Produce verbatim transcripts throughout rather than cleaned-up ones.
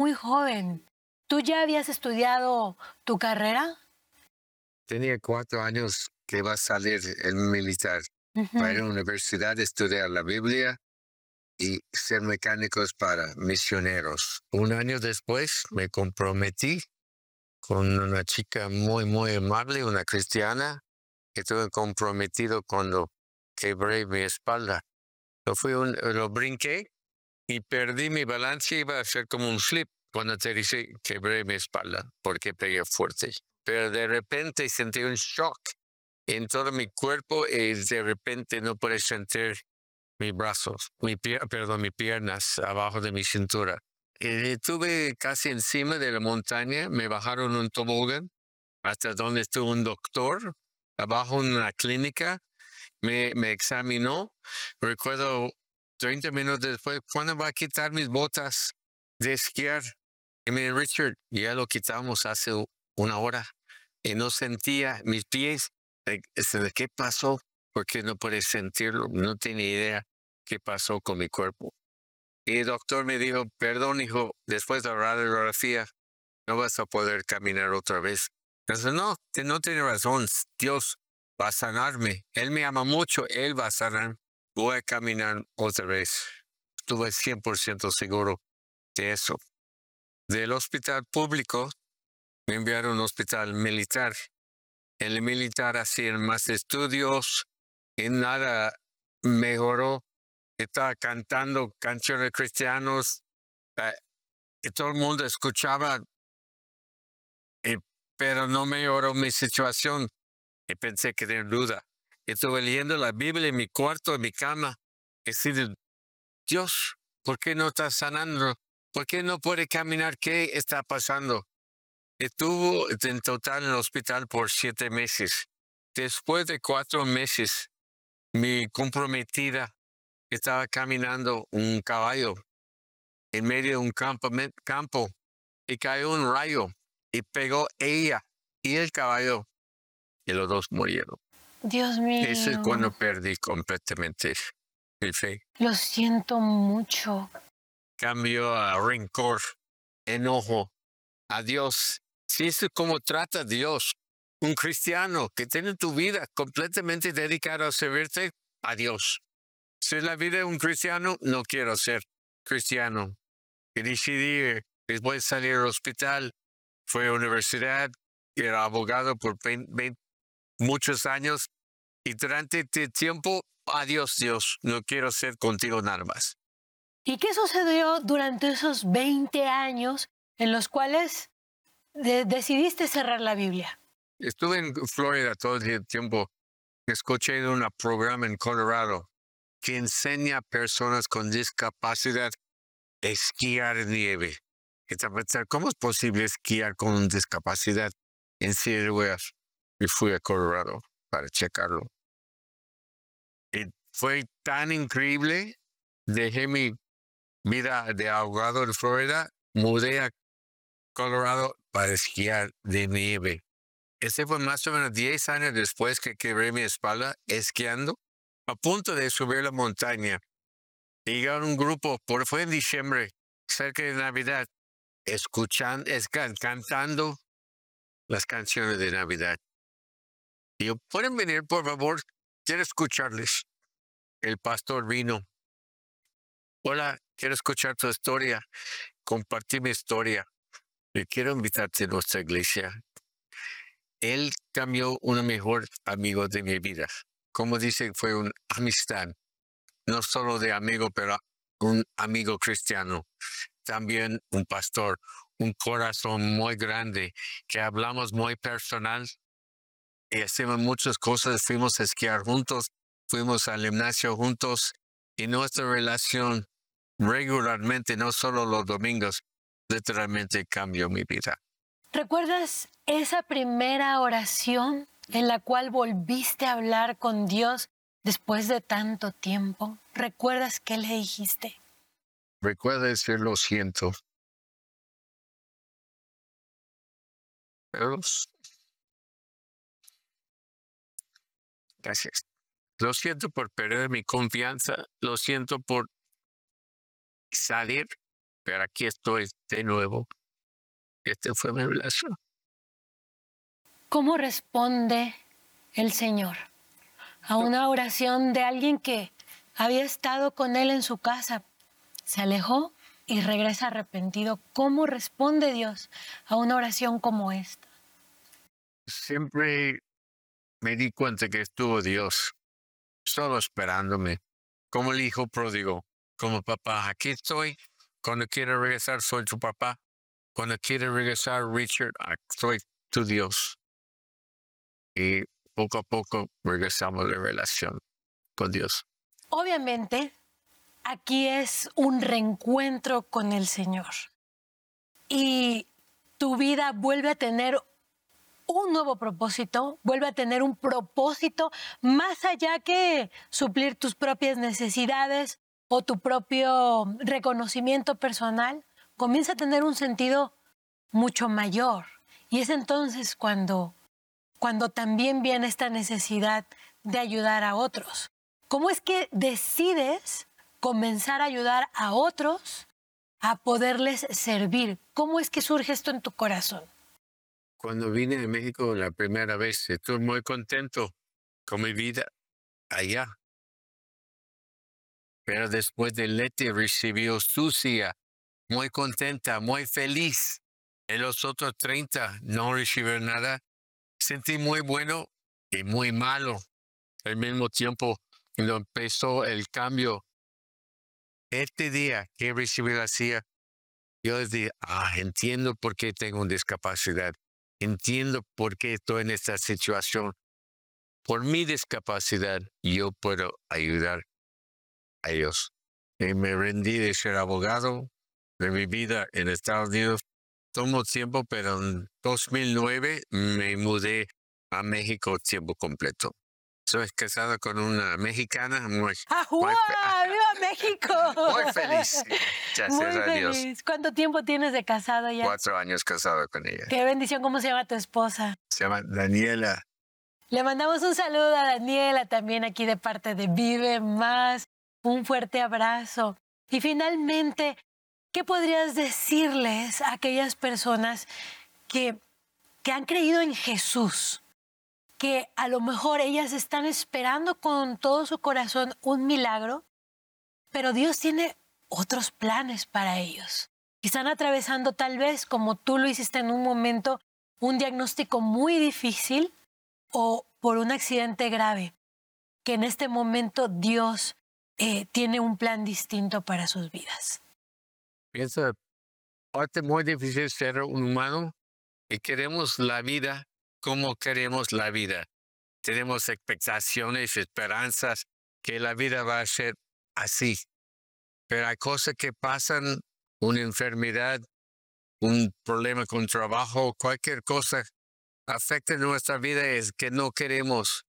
muy joven. ¿Tú ya habías estudiado tu carrera? Tenía cuatro años que iba a salir el militar para ir a Ujú. la universidad, estudiar la Biblia y ser mecánicos para misioneros. Un año después me comprometí con una chica muy, muy amable, una cristiana, que estuve comprometido cuando quebré mi espalda. Lo, fui un, lo brinqué y perdí mi balance, iba a ser como un flip. Cuando aterricé, quebré mi espalda porque pegué fuerte. Pero de repente sentí un shock en todo mi cuerpo y de repente no pude sentir mis brazos, mi pier- perdón, mis piernas abajo de mi cintura. Y estuve casi encima de la montaña, me bajaron un tobogán hasta donde estuvo un doctor, abajo en una clínica, me, me examinó. Recuerdo treinta minutos después, ¿cuándo va a quitar mis botas de esquiar? Y me dijo, Richard, ya lo quitamos hace u- una hora y no sentía mis pies. Eh, este, ¿Qué pasó? Porque no puedes sentirlo, no tenía idea qué pasó con mi cuerpo. Y el doctor me dijo, perdón, hijo, después de la radiografía no vas a poder caminar otra vez. Entonces, no, te- no tiene razón. Dios va a sanarme. Él me ama mucho, Él va a sanar. Voy a caminar otra vez. Estuve cien por ciento seguro de eso. Del hospital público me enviaron a un hospital militar. En el militar hacían más estudios y nada mejoró. Estaba cantando canciones cristianos eh, y todo el mundo escuchaba, eh, pero no mejoró mi situación. Y pensé que tenía duda. Estuve leyendo la Biblia en mi cuarto, en mi cama. Y decía, Dios, ¿por qué no está sanando? ¿Por qué no puede caminar? ¿Qué está pasando? Estuvo en total en el hospital por siete meses. Después de cuatro meses, mi comprometida estaba caminando un caballo en medio de un campamen- campo y cayó un rayo y pegó ella y el caballo y los dos murieron. Dios Eso es cuando mío, perdí completamente el fe. lo siento mucho. Cambio a rencor, enojo, a Dios. Si eso es como trata Dios, un cristiano que tiene tu vida completamente dedicada a servirte a Dios. Si es la vida de un cristiano, no quiero ser cristiano. Y decidí, después de salir del hospital, fui a la universidad, era abogado por veinte, veinte muchos años, y durante este tiempo, adiós Dios, no quiero ser contigo nada más. ¿Y qué sucedió durante esos veinte años en los cuales de- decidiste cerrar la Biblia? Estuve en Florida todo el tiempo. Escuché de un programa en Colorado que enseña a personas con discapacidad a esquiar en nieve. Y te pensar, ¿cómo es posible esquiar con discapacidad en silla de ruedas? Y fui a Colorado para checarlo. Y fue tan increíble. Dejé mi vida de ahogado en Florida, mudé a Colorado para esquiar de nieve. Ese fue más o menos diez años después que quebré mi espalda esquiando, a punto de subir la montaña. Llegaron un grupo, por fue en diciembre, cerca de Navidad, escuchando, es, can- cantando las canciones de Navidad. Y yo, ¿pueden venir, por favor? Quiero escucharles. El pastor vino. Hola, quiero escuchar tu historia. Compartí mi historia. Y quiero invitarte a nuestra iglesia. Él cambió un mejor amigo de mi vida. Como dice, fue una amistad, no solo de amigo, pero un amigo cristiano. También un pastor, un corazón muy grande, que hablamos muy personal y hacemos muchas cosas. Fuimos a esquiar juntos, fuimos al gimnasio juntos y nuestra relación regularmente, no solo los domingos, literalmente cambió mi vida. ¿Recuerdas esa primera oración en la cual volviste a hablar con Dios después de tanto tiempo? ¿Recuerdas qué le dijiste? Recuerda decir lo siento, pero gracias. Lo siento por perder mi confianza, lo siento por salir pero aquí estoy de nuevo. Esta fue mi relación. ¿Cómo responde el Señor a una oración de alguien que había estado con Él en su casa, se alejó y regresa arrepentido? ¿Cómo responde Dios a una oración como esta? Siempre me di cuenta que estuvo Dios solo esperándome, como el hijo pródigo, como papá. Aquí estoy. Cuando quiera regresar, soy tu papá. Cuando quiera regresar, Richard, soy tu Dios. Y poco a poco regresamos la relación con Dios. Obviamente, aquí es un reencuentro con el Señor. Y tu vida vuelve a tener un nuevo propósito, vuelve a tener un propósito más allá que suplir tus propias necesidades o tu propio reconocimiento personal. Comienza a tener un sentido mucho mayor. Y es entonces cuando, cuando también viene esta necesidad de ayudar a otros. ¿Cómo es que decides comenzar a ayudar a otros a poderles servir? ¿Cómo es que surge esto en tu corazón? Cuando vine a México la primera vez, estuve muy contento con mi vida allá. Pero después de Leti recibió Sucia, muy contenta, muy feliz. En los otros treinta no recibieron nada. Sentí muy bueno y muy malo. Al mismo tiempo, cuando empezó el cambio, este día que recibí la C I A, yo dije, ah, entiendo por qué tengo una discapacidad. Entiendo por qué estoy en esta situación. Por mi discapacidad, yo puedo ayudar a ellos. Y me rendí de ser abogado de mi vida en Estados Unidos. Tomó tiempo, pero en dos mil nueve me mudé a México tiempo completo. Soy casado con una mexicana muy, ¡Ajúa! muy, ¡Viva México! muy feliz. Gracias Muy a Dios. feliz. ¿Cuánto tiempo tienes de casado ya? Cuatro años casado con ella. Qué bendición. ¿Cómo se llama tu esposa? Se llama Daniela. Le mandamos un saludo a Daniela también aquí de parte de Vive Más. Un fuerte abrazo. Y finalmente, ¿qué podrías decirles a aquellas personas que, que han creído en Jesús? Que a lo mejor ellas están esperando con todo su corazón un milagro, pero Dios tiene otros planes para ellos. Y están atravesando tal vez, como tú lo hiciste en un momento, un diagnóstico muy difícil o por un accidente grave, que en este momento Dios eh, tiene un plan distinto para sus vidas. Piensa, parte muy difícil ser un humano y queremos la vida como queremos la vida. Tenemos expectaciones, esperanzas que la vida va a ser así. Pero hay cosas que pasan, una enfermedad, un problema con trabajo, cualquier cosa afecta nuestra vida es que no queremos.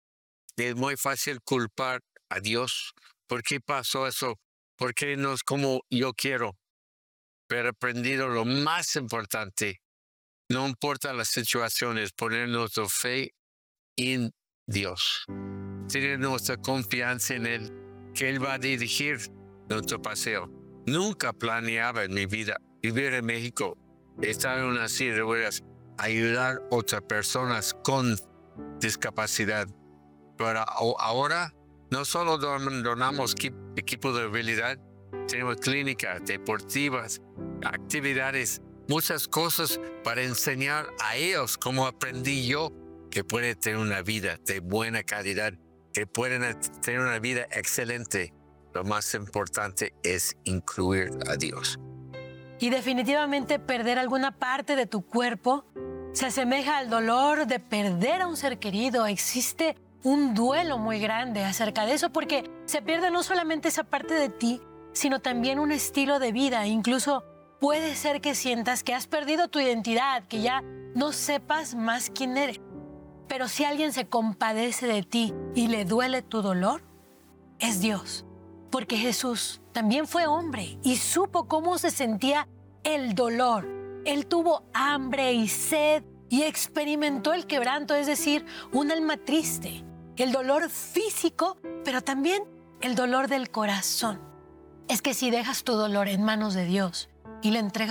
Es muy fácil culpar a Dios. ¿Por qué pasó eso? ¿Por qué no es como yo quiero? Pero he aprendido lo más importante. No importa las situaciones, poner nuestra fe en Dios. Tener nuestra confianza en Él, que Él va a dirigir nuestro paseo. Nunca planeaba en mi vida vivir en México, estar en una silla de ruedas, ayudar a otras personas con discapacidad. Pero ahora no solo donamos equipos de habilidad, tenemos clínicas deportivas, actividades, muchas cosas para enseñar a ellos cómo aprendí yo que pueden tener una vida de buena calidad, que pueden tener una vida excelente. Lo más importante es incluir a Dios. Y definitivamente perder alguna parte de tu cuerpo se asemeja al dolor de perder a un ser querido. Existe un duelo muy grande acerca de eso porque se pierde no solamente esa parte de ti, sino también un estilo de vida. Incluso puede ser que sientas que has perdido tu identidad, que ya no sepas más quién eres. Pero si alguien se compadece de ti y le duele tu dolor, es Dios. Porque Jesús también fue hombre y supo cómo se sentía el dolor. Él tuvo hambre y sed y experimentó el quebranto, es decir, un alma triste. El dolor físico, pero también el dolor del corazón. es que si dejas tu dolor en manos de Dios y le entregas